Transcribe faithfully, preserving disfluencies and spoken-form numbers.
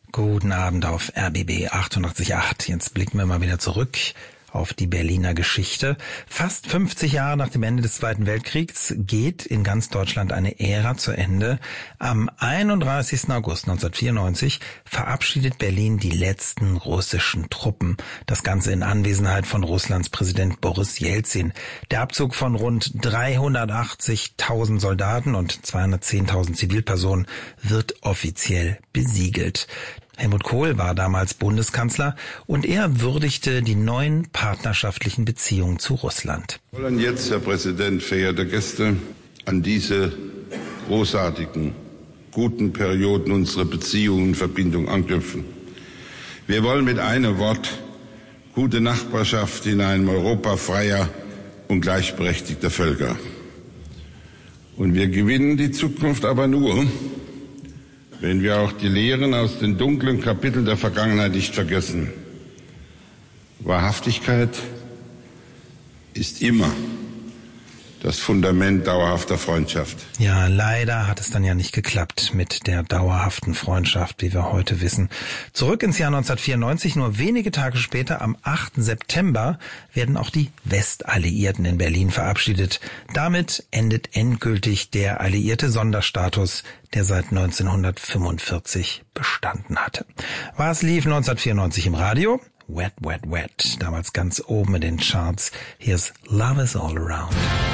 Guten Abend auf R B B achtundachtzig Komma acht. Jetzt blicken wir mal wieder zurück auf die Berliner Geschichte. Fast fünfzig Jahre nach dem Ende des Zweiten Weltkriegs geht in ganz Deutschland eine Ära zu Ende. Am einunddreißigsten August neunzehnhundertvierundneunzig verabschiedet Berlin die letzten russischen Truppen. Das Ganze in Anwesenheit von Russlands Präsident Boris Jelzin. Der Abzug von rund dreihundertachtzigtausend Soldaten und zweihundertzehntausend Zivilpersonen wird offiziell besiegelt. Helmut Kohl war damals Bundeskanzler und er würdigte die neuen partnerschaftlichen Beziehungen zu Russland. Wir wollen jetzt, Herr Präsident, verehrte Gäste, an diese großartigen, guten Perioden unserer Beziehungen und Verbindung anknüpfen. Wir wollen mit einem Wort gute Nachbarschaft in einem Europa freier und gleichberechtigter Völker. Und wir gewinnen die Zukunft aber nur, wenn wir auch die Lehren aus den dunklen Kapiteln der Vergangenheit nicht vergessen. Wahrhaftigkeit ist immer das Fundament dauerhafter Freundschaft. Ja, leider hat es dann ja nicht geklappt mit der dauerhaften Freundschaft, wie wir heute wissen. Zurück ins Jahr neunzehnhundertvierundneunzig, nur wenige Tage später, am achten September, werden auch die Westalliierten in Berlin verabschiedet. Damit endet endgültig der alliierte Sonderstatus, der seit neunzehnhundertfünfundvierzig bestanden hatte. Was lief neunzehnhundertvierundneunzig im Radio? Wet, Wet, Wet, damals ganz oben in den Charts. Here's Love Is All Around.